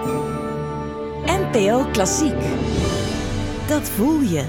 NPO Klassiek. Dat voel je.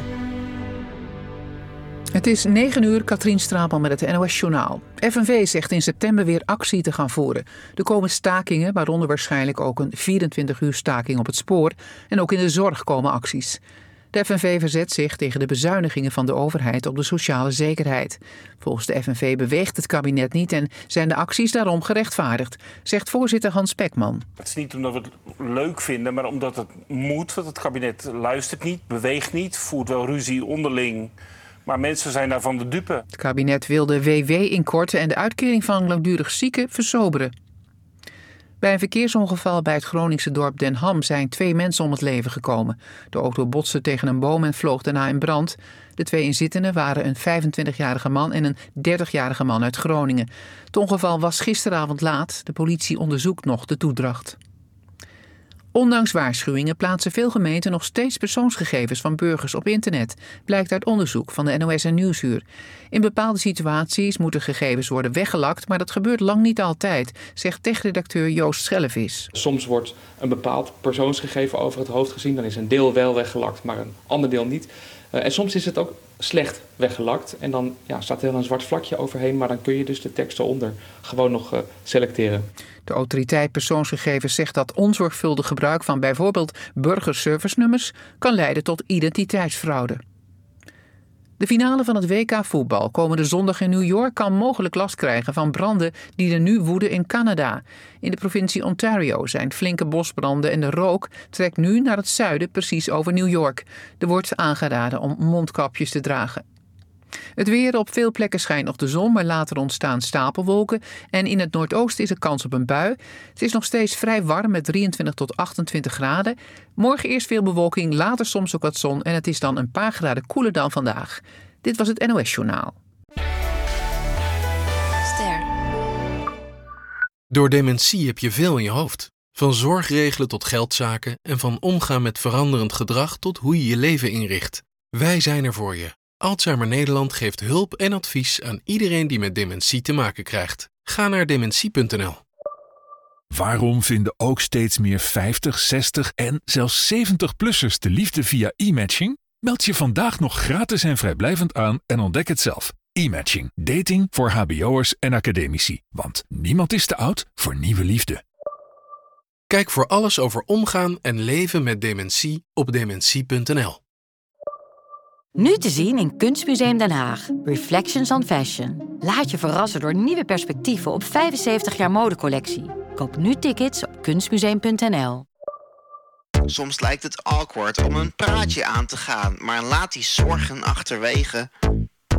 Het is 9:00, Katrien Straatman met het NOS-journaal. FNV zegt in september weer actie te gaan voeren. Er komen stakingen, waaronder waarschijnlijk ook een 24-uur staking op het spoor. En ook in de zorg komen acties. De FNV verzet zich tegen de bezuinigingen van de overheid op de sociale zekerheid. Volgens de FNV beweegt het kabinet niet en zijn de acties daarom gerechtvaardigd, zegt voorzitter Hans Pekman. Het is niet omdat we het leuk vinden, maar omdat het moet. Want het kabinet luistert niet, beweegt niet, voert wel ruzie onderling. Maar mensen zijn daarvan de dupe. Het kabinet wil de WW inkorten en de uitkering van langdurig zieken versoberen. Bij een verkeersongeval bij het Groningse dorp Den Ham zijn 2 mensen om het leven gekomen. De auto botste tegen een boom en vloog daarna in brand. De 2 inzittenden waren een 25-jarige man en een 30-jarige man uit Groningen. Het ongeval was gisteravond laat. De politie onderzoekt nog de toedracht. Ondanks waarschuwingen plaatsen veel gemeenten nog steeds persoonsgegevens van burgers op internet, blijkt uit onderzoek van de NOS en Nieuwsuur. In bepaalde situaties moeten gegevens worden weggelakt, maar dat gebeurt lang niet altijd, zegt techredacteur Joost Schellevis. Soms wordt een bepaald persoonsgegeven over het hoofd gezien, dan is een deel wel weggelakt, maar een ander deel niet. En soms is het ook slecht weggelakt en dan staat er een zwart vlakje overheen, maar dan kun je dus de tekst eronder gewoon nog selecteren. De autoriteit persoonsgegevens zegt dat onzorgvuldig gebruik van bijvoorbeeld burgerservice-nummers kan leiden tot identiteitsfraude. De finale van het WK voetbal komende zondag in New York kan mogelijk last krijgen van branden die er nu woeden in Canada. In de provincie Ontario zijn flinke bosbranden en de rook trekt nu naar het zuiden, precies over New York. Er wordt aangeraden om mondkapjes te dragen. Het weer: op veel plekken schijnt nog de zon, maar later ontstaan stapelwolken. En in het noordoosten is er kans op een bui. Het is nog steeds vrij warm met 23 tot 28 graden. Morgen eerst veel bewolking, later soms ook wat zon. En het is dan een paar graden koeler dan vandaag. Dit was het NOS-journaal. Ster. Door dementie heb je veel in je hoofd. Van zorgregelen tot geldzaken en van omgaan met veranderend gedrag tot hoe je je leven inricht. Wij zijn er voor je. Alzheimer Nederland geeft hulp en advies aan iedereen die met dementie te maken krijgt. Ga naar dementie.nl. Waarom vinden ook steeds meer 50, 60 en zelfs 70-plussers de liefde via e-matching? Meld je vandaag nog gratis en vrijblijvend aan en ontdek het zelf. E-matching. Dating voor hbo'ers en academici. Want niemand is te oud voor nieuwe liefde. Kijk voor alles over omgaan en leven met dementie op dementie.nl. Nu te zien in Kunstmuseum Den Haag. Reflections on Fashion. Laat je verrassen door nieuwe perspectieven op 75 jaar modecollectie. Koop nu tickets op kunstmuseum.nl. Soms lijkt het awkward om een praatje aan te gaan, maar laat die zorgen achterwege.